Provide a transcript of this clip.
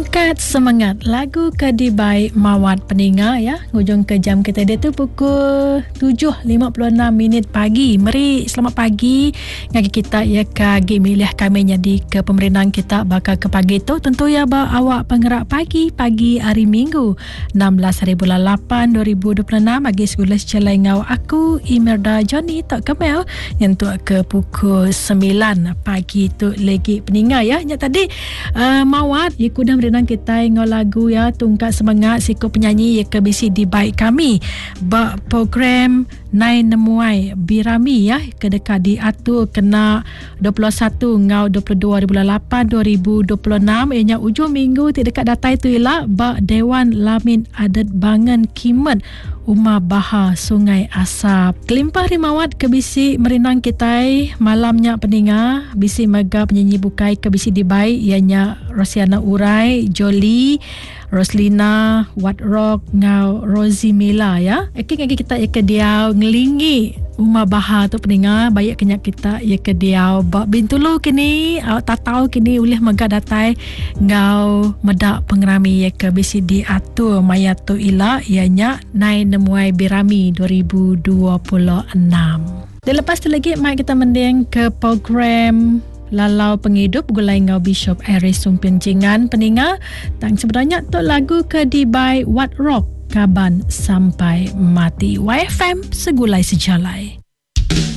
Tongkat Semangat, lagu Kedibai Mawat Peninga ya. Hujung ke jam kita dia tu pukul 7.56 pagi. Mari selamat pagi ngagi kita ya kagi milih kami jadi ke pemerintahan kita bakal ke pagi tu tentu ya ba awak penggerak pagi hari Minggu 16 hari bulan 8 2026 bagi segulas celai ngau aku Imelda Johnny tak kemel yang tu ke pukul 9 pagi tu lagi peninga ya. Nya tadi mawat ya kuda merenang kita ngau lagu ya Tongkat Semangat siku penyanyi ya ke bisi di baik kami ba program Nai Nemuai Birami ya kedekat diatur kena 21 ngau 22 bulan 8 2026 ianya ujung minggu dekat data itu ialah ba Dewan Lamin Adat Bangan Kimet Umar Bahar Sungai Asap kelimpah rimawat ke bisi merenang kita malamnya peninga bisi mega penyanyi bukai ke bisi di baik ianya Rosiana Urai Jolie Roslina Watrock ngau Rosie Mila ya. Ngagi kita ya ke diau ngelingi Umar Bahar tu peninga banyak kenyak kita ya ke diau bak bintulu kini tak tahu kini ulih mega datai ngau medak pengerami ya ke bisi diatur mayat tu ila ianya Nai Nemuai Birami 2026. Dan lepas tu lagi mai kita mending ke program Lalau Penghidup gulai ngau Bishop Aris Sumpian Jingan peninga tang sebenarnya tu lagu Kedibai Watrock Kaban Sampai Mati YFM segulai sejalai.